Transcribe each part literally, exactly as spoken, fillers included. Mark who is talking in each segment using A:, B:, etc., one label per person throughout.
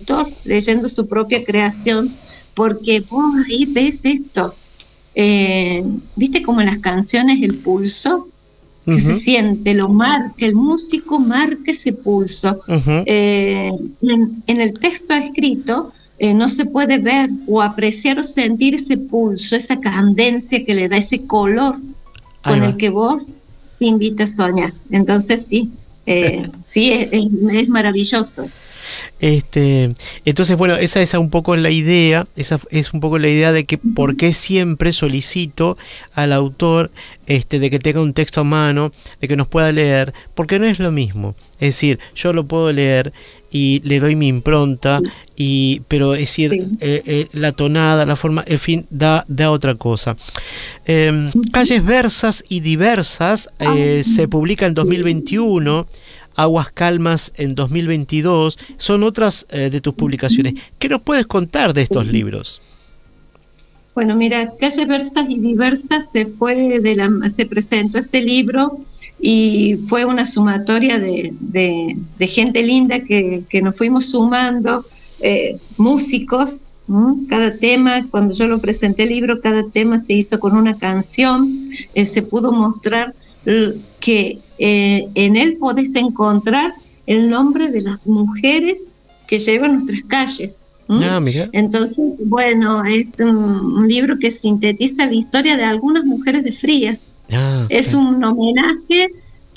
A: autor leyendo su propia creación, porque vos ahí ves esto, eh, viste como en las canciones el pulso, que uh-huh. se siente, lo marca, el músico marca ese pulso. Uh-huh. Eh, en, en el texto escrito eh, no se puede ver o apreciar o sentir ese pulso, esa cadencia que le da ese color con el que vos te invitas a soñar. Entonces sí, eh, sí es, es, es maravilloso.
B: Este, entonces bueno, esa es un poco la idea, esa es un poco la idea de que por qué siempre solicito al autor este, de que tenga un texto a mano, de que nos pueda leer, porque no es lo mismo. Es decir, yo lo puedo leer y le doy mi impronta, y pero es decir, sí. eh, eh, la tonada, la forma, en fin, da, da otra cosa. Eh, Calles Versas y Diversas eh, se publica en dos mil veintiuno, Aguas Calmas en dos mil veintidós, son otras eh, de tus publicaciones. ¿Qué nos puedes contar de estos libros?
A: Bueno, mira, Calles Versas y Diversas se fue de la, se presentó este libro y fue una sumatoria de, de, de gente linda que, que nos fuimos sumando, eh, músicos, ¿no? Cada tema, cuando yo lo presenté el libro, cada tema se hizo con una canción, eh, se pudo mostrar que eh, en él podés encontrar el nombre de las mujeres que llevan nuestras calles. ¿Mm? Ah, mira. Entonces, bueno, es un, un libro que sintetiza la historia de algunas mujeres de Frías. Ah, es okay. Un homenaje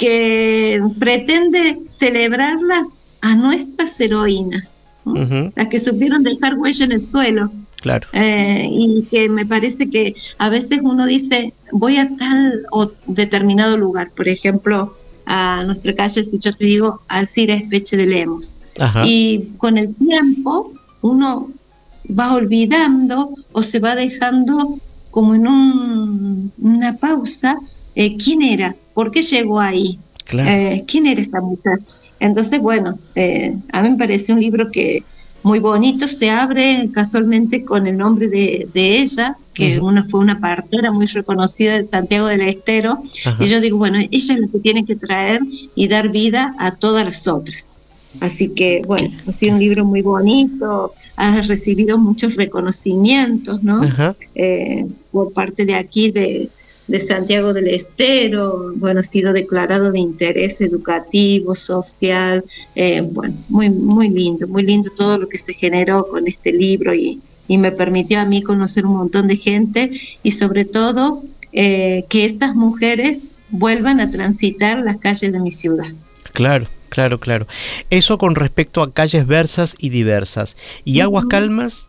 A: que pretende celebrarlas a nuestras heroínas, ¿no? Uh-huh. Las que supieron dejar huella en el suelo.
B: Claro.
A: Eh, y que me parece que a veces uno dice, voy a tal o determinado lugar, por ejemplo, a nuestra calle, si yo te digo, Alcira Espeche de Lemos. Ajá. Y con el tiempo uno va olvidando o se va dejando como en un, una pausa, eh, ¿quién era? ¿Por qué llegó ahí? Claro. Eh, ¿Quién era esta mujer? Entonces, bueno, eh, a mí me parece un libro que muy bonito, se abre casualmente con el nombre de, de ella, que uh-huh. una, fue una partera muy reconocida de Santiago del Estero, uh-huh. y yo digo, bueno, ella es la que tiene que traer y dar vida a todas las otras. Así que, bueno, ha sido un libro muy bonito, ha recibido muchos reconocimientos, ¿no? Uh-huh. Eh, por parte de aquí, de, de Santiago del Estero, bueno, ha sido declarado de interés educativo, social, eh, bueno, muy, muy lindo, muy lindo todo lo que se generó con este libro y, y me permitió a mí conocer un montón de gente y sobre todo eh, que estas mujeres vuelvan a transitar las calles de mi ciudad.
B: Claro. Claro, claro. Eso con respecto a Calles Versas y Diversas. ¿Y Aguas Calmas?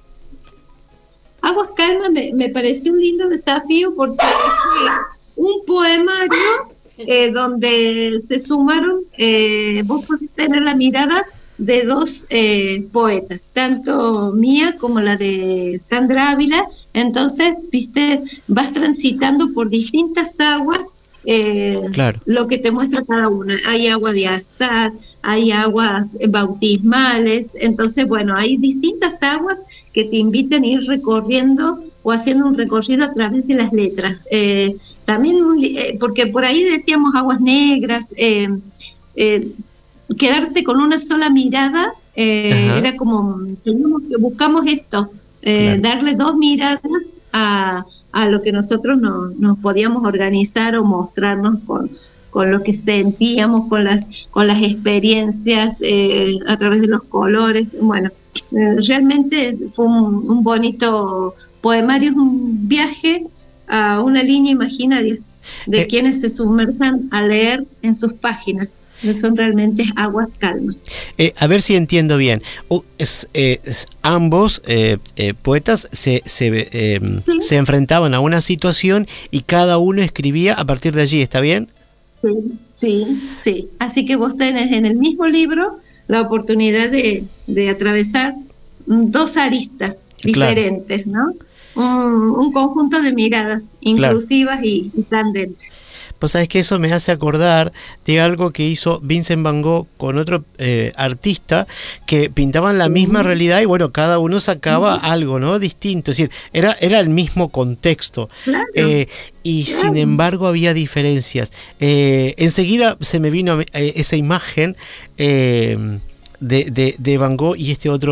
A: Aguas Calmas me, me pareció un lindo desafío porque es un poemario eh, donde se sumaron, eh, vos podés tener la mirada de dos eh, poetas, tanto mía como la de Sandra Ávila. Entonces, viste, vas transitando por distintas aguas. Eh, claro. Lo que te muestra cada una. Hay agua de azar, hay aguas bautismales, entonces bueno, hay distintas aguas que te invitan a ir recorriendo o haciendo un recorrido a través de las letras. Eh, también, eh, porque por ahí decíamos aguas negras, eh, eh, quedarte con una sola mirada, eh, era como, teníamos que buscamos esto, eh, claro. Darle dos miradas a a lo que nosotros no, nos podíamos organizar o mostrarnos con, con lo que sentíamos, con las, con las experiencias, eh, a través de los colores. Bueno, eh, realmente fue un, un bonito poemario, un viaje a una línea imaginaria de eh, quienes se sumerjan a leer en sus páginas. Son realmente aguas calmas.
B: Eh, a ver si entiendo bien. Uh, es, eh, es, ambos eh, eh, poetas se, se, eh, ¿sí? se enfrentaban a una situación y cada uno escribía a partir de allí, ¿está bien?
A: Sí, sí, sí. Así que vos tenés en el mismo libro la oportunidad de, de atravesar dos aristas diferentes, claro. ¿no? Un, un conjunto de miradas inclusivas claro. y, y candentes.
B: Pues sabes que eso me hace acordar de algo que hizo Vincent Van Gogh con otro eh, artista que pintaban la misma realidad y bueno, cada uno sacaba uh-huh. algo, ¿no? Distinto, es decir, era, era el mismo contexto. Claro. Eh, y claro. sin embargo había diferencias. Eh, enseguida se me vino eh, esa imagen eh, de, de, de Van Gogh y este otro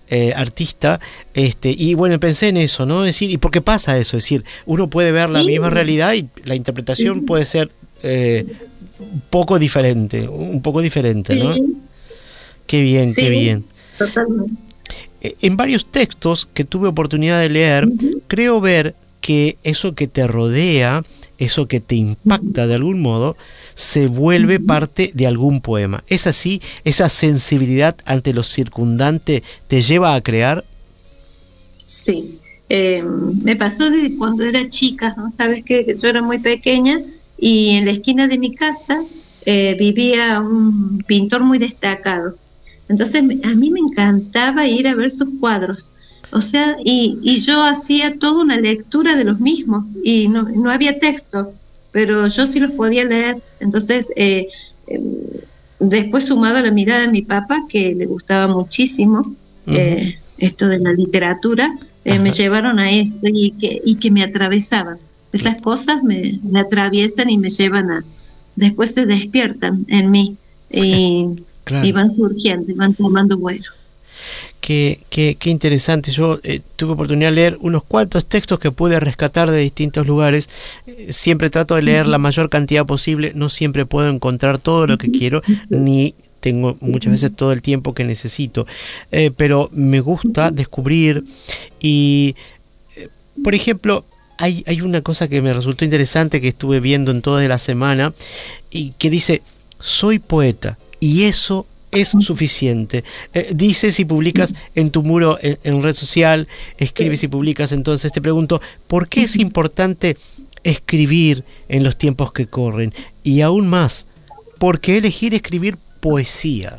B: eh, artista, este, y bueno, pensé en eso, ¿no? Es decir, ¿y por qué pasa eso? Es decir, uno puede ver la
A: Sí,
B: misma realidad y la interpretación
A: sí,
B: puede ser eh, un poco diferente, un poco diferente, ¿no?
A: sí,
B: Qué bien, qué
A: sí,
B: bien.
A: totalmente.
B: Eh, En varios textos que tuve oportunidad de leer,
A: Ujú,
B: creo ver que eso que te rodea, eso que te impacta de algún modo, se vuelve
A: ujú.
B: parte de algún poema. ¿Es así? ¿Esa sensibilidad ante lo circundante te lleva a crear?
A: Sí, eh, me pasó de cuando era chica, ¿no? Sabes que que yo era muy pequeña y en la esquina de mi casa eh, vivía un pintor muy destacado. Entonces me- a mí me encantaba ir a ver sus cuadros. O sea, y, y yo hacía toda una lectura de los mismos y no, no había texto, pero yo sí los podía leer. Entonces, eh, eh, después sumado a la mirada de mi papá, que le gustaba muchísimo
B: Ujú.
A: eh, esto de la literatura, eh, me
B: Ajá.
A: llevaron a esto y que, y que me atravesaban. Esas cosas me, me atraviesan y me llevan a, después se despiertan en mí y, y
B: Claro.
A: van surgiendo y van tomando vuelo.
B: Qué, qué, qué interesante. Yo eh, tuve oportunidad de leer unos cuantos textos que pude rescatar de distintos lugares. Eh, siempre trato de leer la mayor cantidad posible. No siempre puedo encontrar todo lo que quiero, ni tengo muchas veces todo el tiempo que necesito. Eh, pero me gusta descubrir y, eh, por ejemplo, hay, hay una cosa que me resultó interesante que estuve viendo en toda la semana y que dice, soy poeta y eso es suficiente. Eh, dices y publicas en tu muro en, en red social, escribes y publicas, entonces te pregunto, ¿por qué es importante escribir en los tiempos que corren? Y aún más, ¿por qué elegir escribir poesía?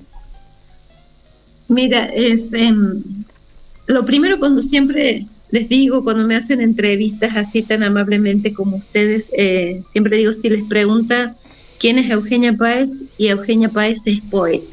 A: Mira, es em, lo primero cuando siempre les digo, cuando me hacen entrevistas así tan amablemente como ustedes, eh, siempre digo, si les pregunta quién es Eugenia Páez, y Eugenia Páez es poeta.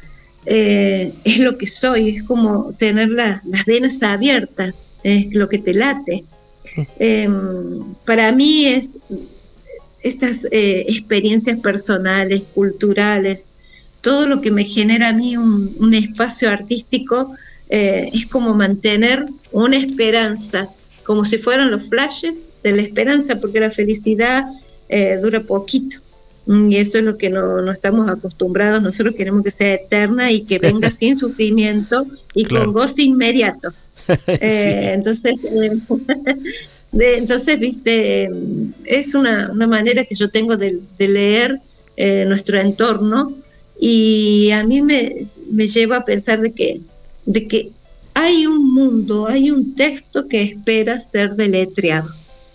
A: Eh, es lo que soy, es como tener la, las venas abiertas, es lo que te late. Eh, para mí es estas eh, experiencias personales, culturales, todo lo que me genera a mí un, un espacio artístico, eh, es como mantener una esperanza, como si fueran los flashes de la esperanza, porque la felicidad eh, dura poquito. Y eso es lo que no, no estamos acostumbrados. Nosotros queremos que sea eterna y que venga sin sufrimiento y con
B: Claro.
A: goce inmediato.
B: Sí,
A: Eh, entonces, eh, de, entonces, viste, es una, una manera que yo tengo de, de leer eh, nuestro entorno y a mí me, me lleva a pensar de que, de que hay un mundo, hay un texto que espera ser deletreado,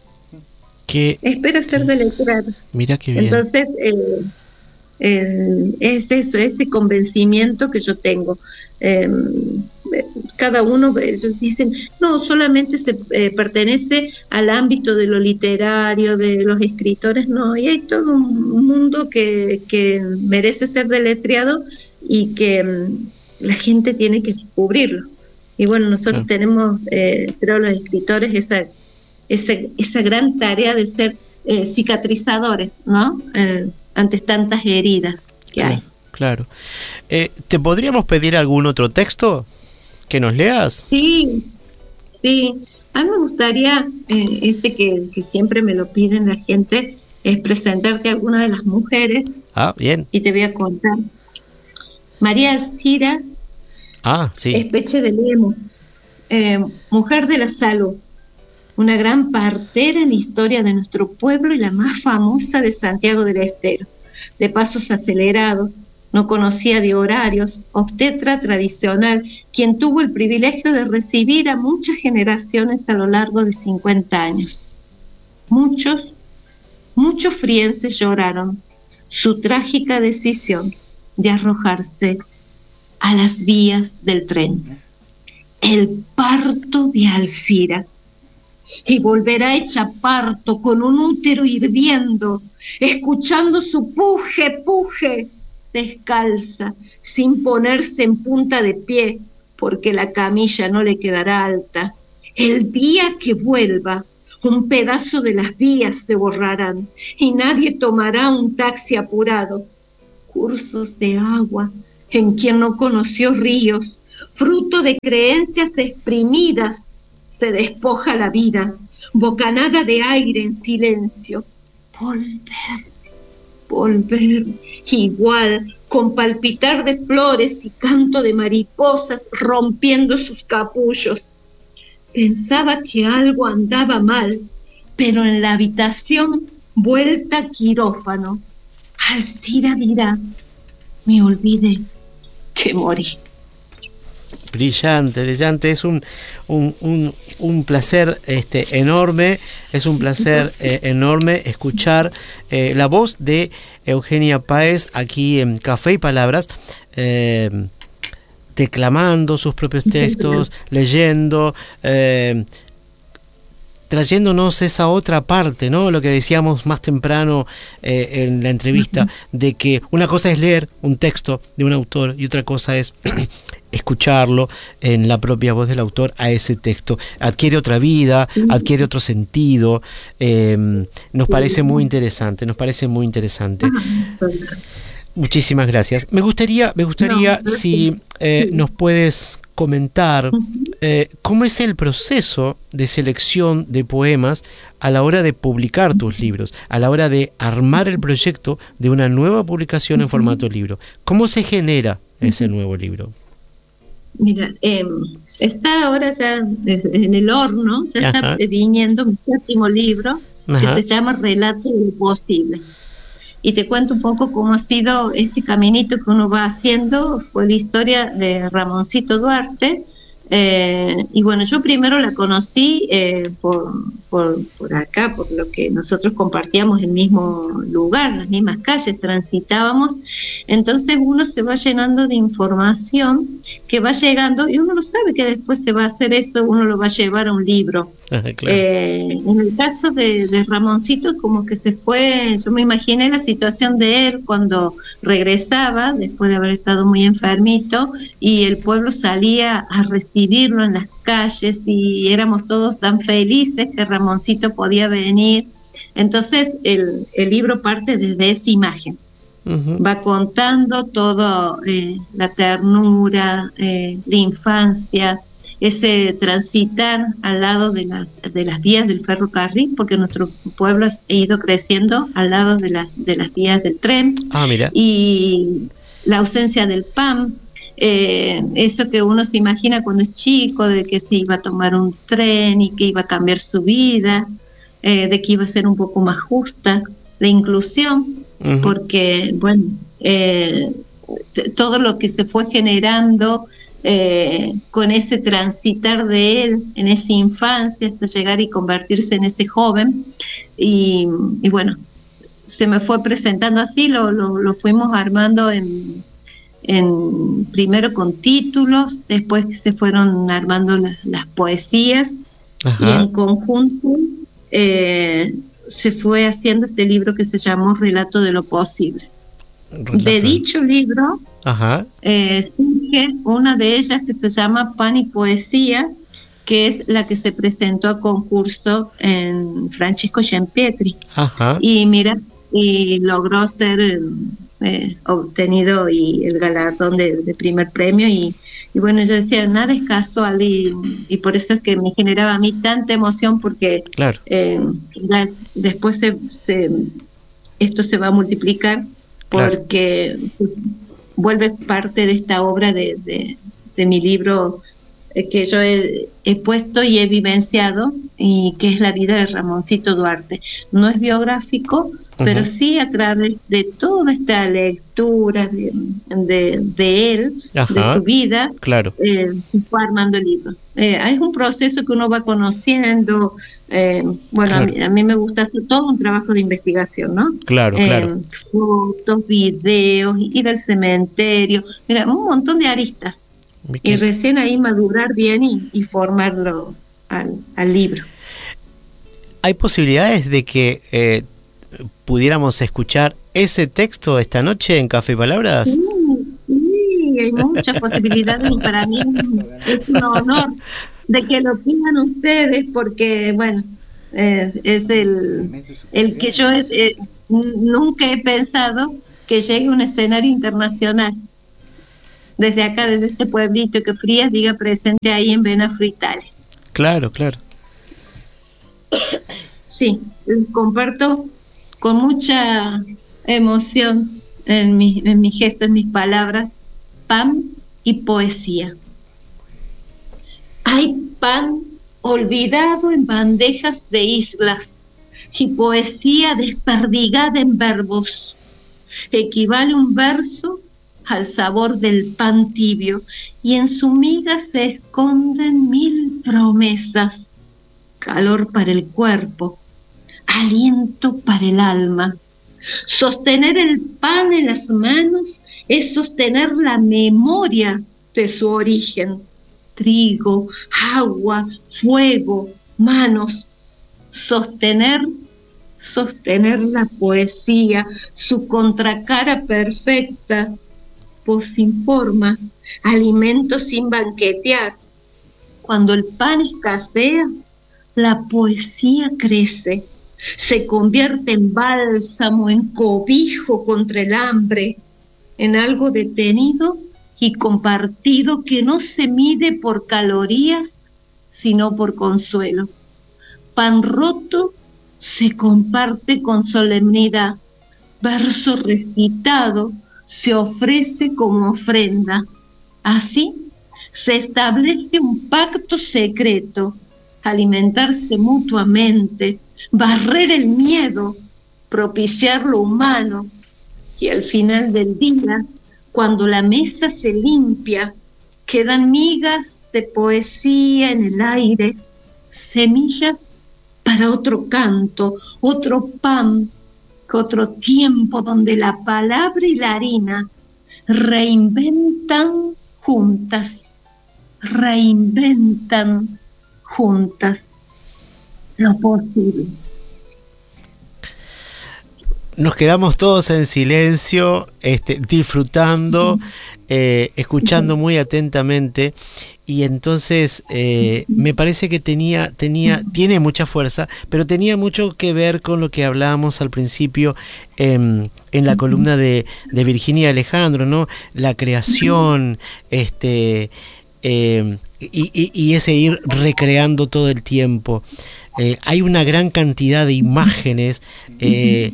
B: que,
A: espera ser
B: que
A: deletreado.
B: mira qué bien.
A: Entonces, eh, eh, es eso, ese convencimiento que yo tengo. Eh, cada uno, ellos dicen, no, solamente se eh, pertenece al ámbito de lo literario, de los escritores, no, y hay todo un mundo que, que merece ser deletreado y que um, la gente tiene que descubrirlo. Y bueno, nosotros
B: Claro.
A: tenemos, eh, creo, los escritores, esa, esa, esa gran tarea de ser eh, cicatrizadores, ¿no? Eh, ante tantas heridas que
B: Claro,
A: hay.
B: claro. Eh, ¿te podríamos pedir algún otro texto que nos leas?
A: Sí, sí. A mí me gustaría, eh, este que, que siempre me lo piden la gente, es presentarte a alguna de las mujeres
B: Ah, bien.
A: y te voy a contar. María Alcira
B: Ah, sí.
A: Espeche de Lemos, eh, mujer de la salud, una gran partera en la historia de nuestro pueblo y la más famosa de Santiago del Estero, de pasos acelerados, no conocía de horarios, obstetra tradicional, quien tuvo el privilegio de recibir a muchas generaciones a lo largo de cincuenta años. Muchos, muchos frienses lloraron su trágica decisión de arrojarse a las vías del tren. El parto de Alcira, y volverá hecha parto con un útero hirviendo, escuchando su puje, puje, descalza, sin ponerse en punta de pie, porque la camilla no le quedará alta. El día que vuelva, un pedazo de las vías se borrarán y nadie tomará un taxi apurado. Cursos de agua en quien no conoció ríos, fruto de creencias exprimidas, se despoja la vida, bocanada de aire en silencio. Volver, volver, igual, con palpitar de flores y canto de mariposas rompiendo sus capullos. Pensaba que algo andaba mal, pero en la habitación, vuelta quirófano, Alcira dirá, me olvidé que morí.
B: Brillante, brillante, es un, un, un, un placer este, enorme, es un placer eh, enorme escuchar eh, la voz de Eugenia Páez aquí en Café y Palabras, eh, declamando sus propios textos, leyendo, eh, trayéndonos esa otra parte, ¿no? Lo que decíamos más temprano eh, en la entrevista, de que una cosa es leer un texto de un autor y otra cosa es escucharlo en la propia voz del autor a ese texto. Adquiere otra vida, adquiere otro sentido. Eh, nos parece muy interesante, nos parece muy interesante. Muchísimas gracias. Me gustaría, me gustaría no, si eh, nos puedes comentar eh, cómo es el proceso de selección de poemas a la hora de publicar tus libros, a la hora de armar el proyecto de una nueva publicación en formato libro. ¿Cómo se genera ese nuevo libro?
A: Mira, eh, está ahora ya en el horno, ya Ajá. está viniendo mi séptimo libro, Ajá. que se llama Relato de lo Posible. Y te cuento un poco cómo ha sido este caminito que uno va haciendo. Fue la historia de Ramoncito Duarte. Eh, y bueno, yo primero la conocí eh, por, por, por acá, por lo que nosotros compartíamos el mismo lugar, las mismas calles, transitábamos. Entonces uno se va llenando de información que va llegando y uno no sabe que después se va a hacer eso, uno lo va a llevar a un libro. Ajá, claro. eh, en el caso de, de Ramoncito, como que se fue, yo me imaginé la situación de él cuando regresaba, después de haber estado muy enfermito, y el pueblo salía a recibirlo en las calles y éramos todos tan felices que Ramoncito podía venir. Entonces el, el libro parte desde esa imagen. Uh-huh. Va contando todo, eh, la ternura, eh, la infancia, ese transitar al lado de las de las vías del ferrocarril, porque nuestro pueblo ha ido creciendo al lado de las de las vías del tren.
B: Ah, mira.
A: Y la ausencia del P A M, eh, eso que uno se imagina cuando es chico, de que se iba a tomar un tren y que iba a cambiar su vida, eh, de que iba a ser un poco más justa, la inclusión, uh-huh. porque, bueno, eh, t- todo lo que se fue generando Eh, con ese transitar de él en esa infancia hasta llegar y convertirse en ese joven y, y bueno, se me fue presentando así, lo, lo, lo fuimos armando en, en primero con títulos, después que se fueron armando las, las poesías. Ajá. Y en conjunto eh, se fue haciendo este libro que se llamó Relato de lo Posible. Relato. De dicho libro Ajá. Eh, surge una de ellas que se llama Pan y Poesía, que es la que se presentó a concurso en Francisco Giampietri. Ajá. Y mira, y logró ser eh, obtenido y el galardón de, de primer premio y, y bueno, yo decía, nada es casual y, y por eso es que me generaba a mí tanta emoción porque claro. eh, la, después se, se, esto se va a multiplicar porque claro. vuelve parte de esta obra de, de, de mi libro eh, que yo he, he puesto y he vivenciado, y que es la vida de Ramoncito Duarte. No es biográfico, uh-huh. pero sí a través de toda esta lectura de, de, de él, Ajá. de su vida, claro. eh, se fue armando el libro. Eh, es un proceso que uno va conociendo. Eh, bueno, claro. a, mí, a mí me gusta hacer todo un trabajo de investigación, ¿no?
B: Claro, eh, claro.
A: Fotos, videos, ir al cementerio, mira, un montón de aristas. Y recién ahí madurar bien y, y formarlo al, al libro.
B: ¿Hay posibilidades de que eh, pudiéramos escuchar ese texto esta noche en Café y Palabras?
A: Sí, sí, hay muchas posibilidades y para mí es un honor de que lo pidan ustedes porque, bueno, eh, es el, el que yo eh, nunca he pensado que llegue a un escenario internacional. desde acá, desde este pueblito, que Frías diga presente ahí en Vena Fruitales.
B: Claro, claro.
A: Sí, comparto con mucha emoción en mi, en mi gesto, en mis palabras, pan y poesía. Hay pan olvidado en bandejas de islas y poesía desperdigada en verbos. Equivale un verso al sabor del pan tibio y en su miga se esconden mil promesas. Calor para el cuerpo, aliento para el alma. Sostener el pan en las manos es sostener la memoria de su origen. Trigo, agua, fuego, manos. Sostener, sostener la poesía, su contracara perfecta. Voz sin forma, alimento sin banquetear. Cuando el pan escasea, la poesía crece, se convierte en bálsamo, en cobijo contra el hambre, en algo detenido y compartido que no se mide por calorías, sino por consuelo. Pan roto se comparte con solemnidad, verso recitado se ofrece como ofrenda. Así se establece un pacto secreto, alimentarse mutuamente, barrer el miedo, propiciar lo humano, y al final del día, cuando la mesa se limpia, quedan migas de poesía en el aire, semillas para otro canto, otro pan, otro tiempo donde la palabra y la harina reinventan juntas, reinventan juntas lo posible.
B: Nos quedamos todos en silencio, este, disfrutando, eh, escuchando muy atentamente, y entonces eh, me parece que tenía, tenía, tiene mucha fuerza, pero tenía mucho que ver con lo que hablábamos al principio eh, en la columna de, de Virginia Alejandro, ¿no? La creación, este, eh, y, y, y ese ir recreando todo el tiempo. Eh, hay una gran cantidad de imágenes. Eh,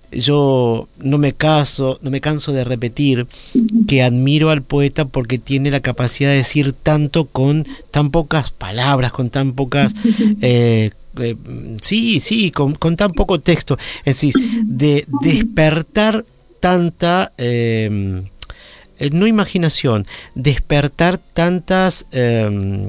B: Yo no me caso, no me canso de repetir que admiro al poeta porque tiene la capacidad de decir tanto con tan pocas palabras, con tan pocas, eh, eh, sí, sí, con, con tan poco texto. Es decir, de despertar tanta, eh, no imaginación, despertar tantas eh,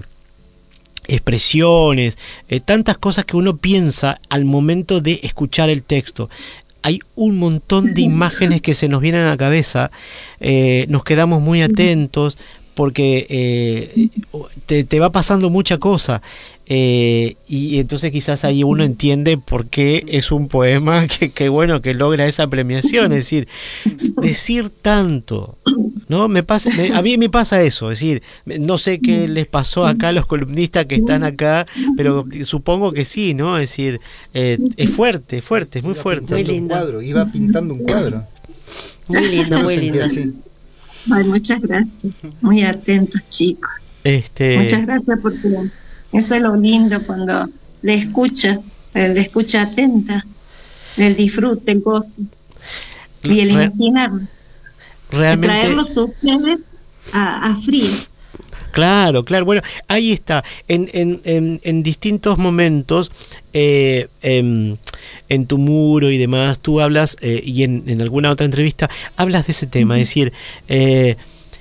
B: expresiones, eh, tantas cosas que uno piensa al momento de escuchar el texto. Hay un montón de imágenes que se nos vienen a la cabeza, eh, nos quedamos muy atentos porque eh, te, te va pasando mucha cosa, eh, y entonces quizás ahí uno entiende por qué es un poema que, que bueno, que logra esa premiación. Es decir, decir tanto, ¿no? Me pasa, me, a mí me pasa eso, es decir, no sé qué les pasó acá a los columnistas que están acá, pero supongo que sí, ¿no? Es decir, eh, es fuerte, fuerte, es muy fuerte.
C: Muy lindo. Un cuadro, iba pintando un cuadro.
D: Muy lindo, muy lindo.
A: Ay, muchas gracias, muy atentos, chicos.
B: Este...
A: Muchas gracias, porque eso es lo lindo cuando le escucha, le escucha atenta, el disfrute, el gozo y el
B: Re
A: imaginarnos.
B: Realmente...
A: traerlos ustedes a, a frío.
B: Claro, claro. Bueno, ahí está. En, en, en, en distintos momentos, eh, en, en tu muro y demás, tú hablas, eh, y en, en alguna otra entrevista, hablas de ese tema. Uh-huh. Es decir, eh,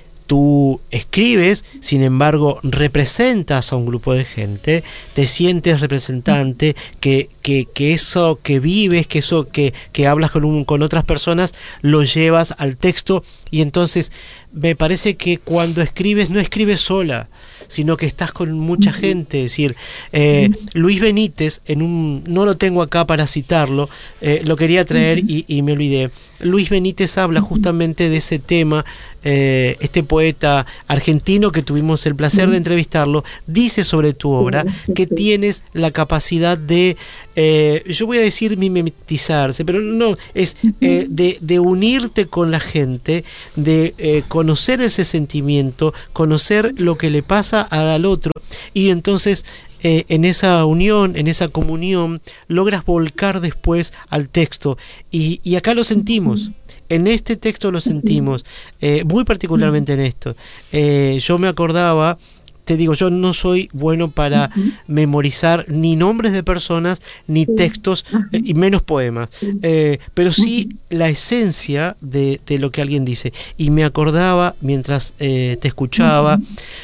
B: tú escribes, sin embargo, representas a un grupo de gente, te sientes representante, que, que, que eso que vives, que eso que, que hablas con, un, con otras personas, lo llevas al texto, y entonces me parece que cuando escribes, no escribes sola, sino que estás con mucha gente. Es decir, eh, Luis Benítez, en un, no lo tengo acá para citarlo, eh, lo quería traer y, y me olvidé. Luis Benítez habla justamente de ese tema. Eh, este poeta argentino que tuvimos el placer de entrevistarlo, dice sobre tu obra que tienes la capacidad de, eh, yo voy a decir mimetizarse, pero no, es eh, de, de unirte con la gente, de eh, conocer ese sentimiento, conocer lo que le pasa al otro, y entonces Eh, en esa unión, en esa comunión, logras volcar después al texto. Y, y acá lo sentimos. En este texto lo sentimos, eh, muy particularmente en esto. Eh, yo me acordaba, te digo, yo no soy bueno para uh-huh. memorizar ni nombres de personas, ni textos, eh, y menos poemas. Eh, pero sí la esencia de, de lo que alguien dice. Y me acordaba, mientras eh, te escuchaba,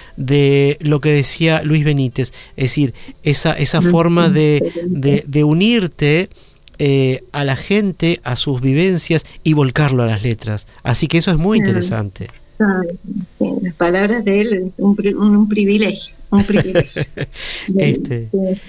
B: de lo que decía Luis Benítez, es decir, esa, esa forma de, de, de unirte eh, a la gente, a sus vivencias y volcarlo a las letras. Así que eso es muy interesante.
A: Sí, las palabras de él es un, un, un privilegio, un privilegio.
B: este,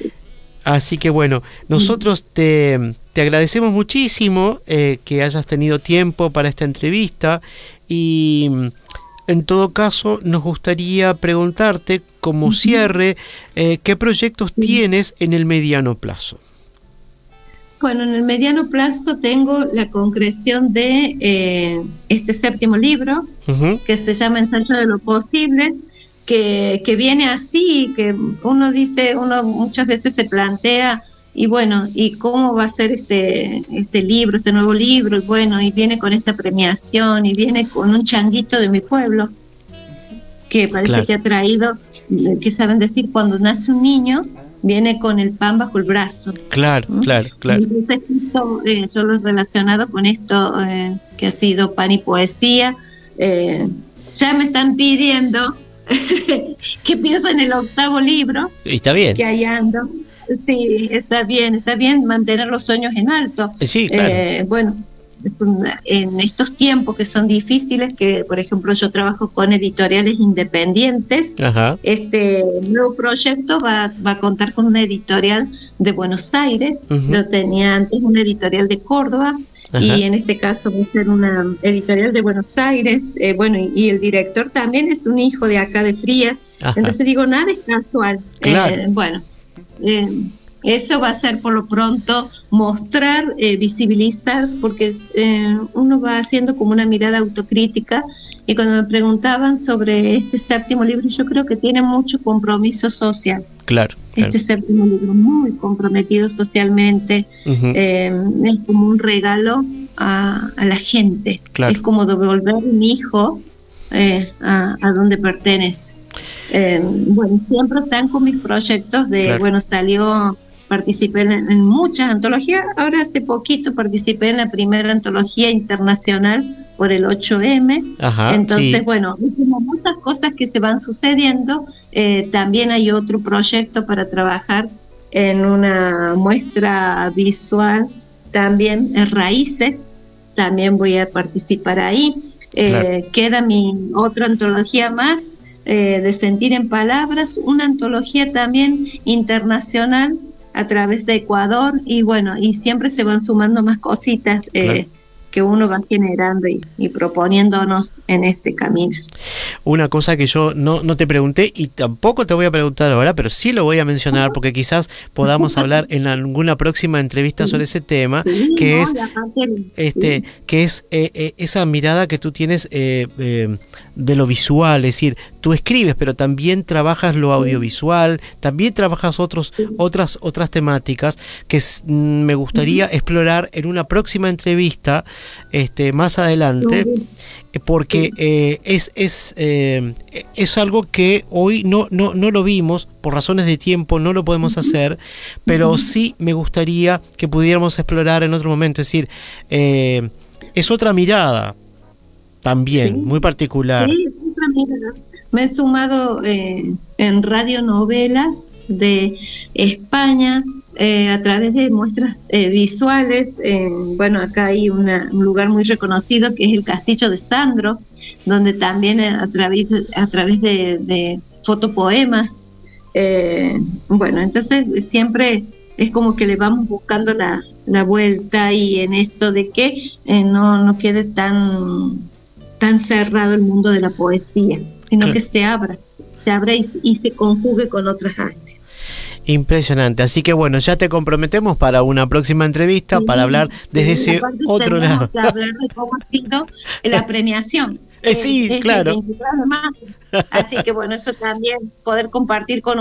B: así que bueno, nosotros te, te agradecemos muchísimo eh, que hayas tenido tiempo para esta entrevista, y en todo caso nos gustaría preguntarte, como cierre, eh, ¿qué proyectos tienes en el mediano plazo?
A: Bueno, en el mediano plazo tengo la concreción de eh, este séptimo libro, uh-huh. que se llama Ensayo de lo Posible, que, que viene así, que uno dice, uno muchas veces se plantea, y bueno, ¿y cómo va a ser este, este libro, este nuevo libro? Y bueno, y viene con esta premiación, y viene con un changuito de mi pueblo, que parece claro. que ha traído, que saben decir, cuando nace un niño, viene con el pan bajo el brazo.
B: Claro, ¿no? claro, claro.
A: Entonces, esto, eh, yo lo he relacionado con esto, eh, que ha sido pan y poesía. Eh, ya me están pidiendo que pienso en el octavo libro.
B: Y está bien.
A: Que ahí ando. Sí, está bien, está bien mantener los sueños en alto.
B: Sí, claro.
A: Eh, bueno, es un, en estos tiempos que son difíciles, que por ejemplo yo trabajo con editoriales independientes. Ajá. Este nuevo proyecto va, va a contar con una editorial de Buenos Aires. Uh-huh. Yo tenía antes una editorial de Córdoba. Ajá. Y en este caso va a ser una editorial de Buenos Aires. Eh, bueno, y, y el director también es un hijo de acá de Frías. Ajá. Entonces digo, nada es casual.
B: Claro.
A: Eh, bueno, eh, eso va a ser por lo pronto mostrar, eh, visibilizar, porque eh, uno va haciendo como una mirada autocrítica. Y cuando me preguntaban sobre este séptimo libro, yo creo que tiene mucho compromiso social.
B: Claro.
A: Este claro. séptimo libro, muy comprometido socialmente, uh-huh. eh, es como un regalo a, a la gente. Claro. Es como devolver un hijo eh, a, a donde pertenece. Eh, bueno, siempre están con mis proyectos de, claro. bueno, salió, participé en, en muchas antologías. Ahora hace poquito participé en la primera antología internacional por el ocho eme. Ajá, entonces, sí. bueno, como muchas cosas que se van sucediendo. Eh, también hay otro proyecto para trabajar en una muestra visual, también en Raíces, también voy a participar ahí. Eh, claro. Queda mi otra antología más, eh, de Sentir en Palabras, una antología también internacional a través de Ecuador, y bueno, y siempre se van sumando más cositas, eh, claro. que uno va generando y, y proponiéndonos en este camino.
B: Una cosa que yo no, no te pregunté y tampoco te voy a preguntar ahora, pero sí lo voy a mencionar porque quizás podamos hablar en alguna próxima entrevista sobre ese tema, sí, que, no, es, este, sí. que es eh, eh, esa mirada que tú tienes eh, eh, de lo visual, es decir, tú escribes, pero también trabajas lo audiovisual, también trabajas otros, otras, otras temáticas que s- me gustaría explorar en una próxima entrevista este, más adelante, porque eh, es, es, eh, es algo que hoy no, no, no lo vimos, por razones de tiempo no lo podemos hacer, pero sí me gustaría que pudiéramos explorar en otro momento, es decir, eh, es otra mirada también, sí, muy particular.
A: Sí, es otra mirada. Me he sumado eh, en radionovelas de España, eh, a través de muestras eh, visuales. Eh, bueno, acá hay una, un lugar muy reconocido que es el Castillo de Sandro, donde también a través de, a través de, de fotopoemas. Eh, bueno, entonces siempre es como que le vamos buscando la, la vuelta y en esto de que eh, no, no quede tan, tan cerrado el mundo de la poesía, sino
B: Claro.
A: que se abra, se abra y, y se conjugue con otras artes.
B: Impresionante. Así que bueno, ya te comprometemos para una próxima entrevista
A: Sí,
B: para hablar desde
A: sí,
B: ese
A: aparte
B: otro
A: tenemos
B: lado.
A: que hablar de cómo ha sido la premiación.
B: Eh, sí,
A: Es
B: claro.
A: el veintitrés de marzo. Así que bueno, eso también, poder compartir con